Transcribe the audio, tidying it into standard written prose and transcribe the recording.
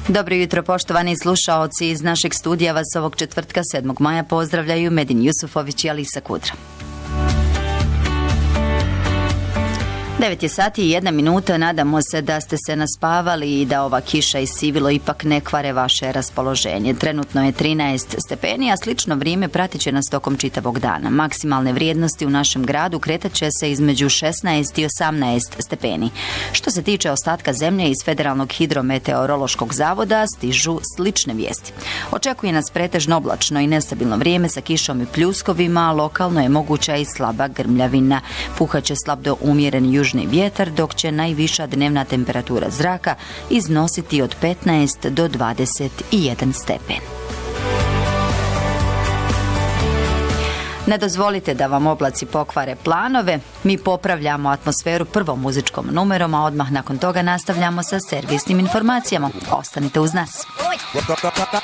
Dobro jutro, poštovani slušaoci. Iz našeg studija vas ovog četvrtka 7. maja pozdravljaju Medin Jusufović i Alisa Kudra. 9 je sati i 1 minuta, nadamo se da ste se naspavali i da ova kiša i sivilo ipak ne kvare vaše raspoloženje. Trenutno je 13 stepeni, a slično vrijeme pratit će nas tokom čitavog dana. Maksimalne vrijednosti u našem gradu kretat će se između 16 i 18 stepeni. Što se tiče ostatka zemlje, iz Federalnog hidrometeorološkog zavoda stižu slične vijesti. Očekuje nas pretežno oblačno i nestabilno vrijeme sa kišom i pljuskovima, a lokalno je moguća i slaba grmljavina. Puhaće slab do umjeren južni vjetar, dok će najviša dnevna temperatura zraka iznositi od 15 do 21 stepen. Ne dozvolite da vam oblaci pokvare planove. Mi popravljamo atmosferu prvom muzičkom numerom, a odmah nakon toga nastavljamo sa servisnim informacijama. Ostanite uz nas.